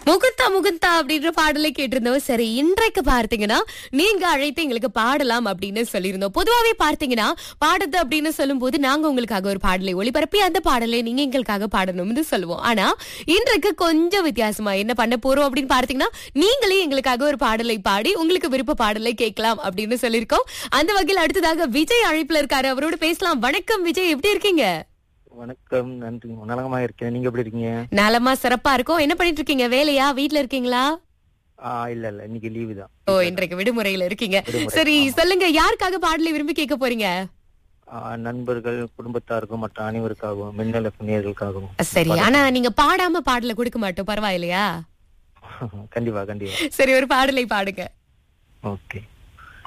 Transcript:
முகுந்தா முகுந்தா அப்படின்ற பாடலை கேட்டிருந்தோம். சரி, இன்றைக்கு பார்த்தீங்கன்னா நீங்க அழைத்து எங்களுக்கு பாடலாம் அப்படின்னு சொல்லியிருந்தோம். பொதுவாவே பார்த்தீங்கன்னா பாடுது அப்படின்னு சொல்லும் போது நாங்க உங்களுக்காக ஒரு பாடலை ஒளிபரப்பி அந்த பாடலை நீங்க எங்களுக்காக பாடணும்னு சொல்லுவோம். ஆனா இன்றைக்கு கொஞ்சம் வித்தியாசமா என்ன பண்ண போறோம் அப்படின்னு பார்த்தீங்கன்னா, நீங்களே எங்களுக்காக ஒரு பாடலை பாடி உங்களுக்கு விருப்ப பாடலை கேட்கலாம் அப்படின்னு சொல்லியிருக்கோம். அந்த வகையில் அடுத்ததாக விஜய் அழைப்புல இருக்காரு, அவரோட பேசலாம். வணக்கம் விஜய், எப்படி இருக்கீங்க? வணக்கம், நன்றி. நலமா இருக்கேன். நீங்க எப்படி இருக்கீங்க? நலமா சிறப்பா இருக்கும். என்ன பண்ணிட்டு இருக்கீங்க? வேலையா, வீட்ல இருக்கீங்களா? இல்ல இன்னைக்கு லீவு தான். ஓ, இன்றைக்கு விடுமுறையில இருக்கீங்க. விடுமுறை. சரி, ஆமா. சொல்லுங்க, யாருக்காக பாடலை விரும்பி கேட்க போறீங்க? நண்பர்கள், குடும்பத்தாருக்கும் மற்ற அனைவருக்காகவும், மின்னல் நேயர்களுக்காகவும். சரி, ஆனா நீங்க பாடாம பாடல கொடுக்க மாட்டோம், பரவாயில்லையா? கண்டிப்பா கண்டிப்பா. சரி, ஒரு பாடலை பாடுங்க. ஓகே.